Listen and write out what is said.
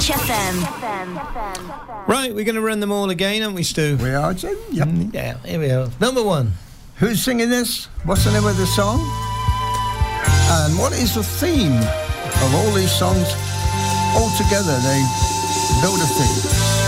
Catch FM. Right, we're going to run them all again, aren't we, Stu? We are, Jim. Yep. Yeah, here we are. Number one. Who's singing this? What's the name of the song? And what is the theme of all these songs? All together, they build a theme.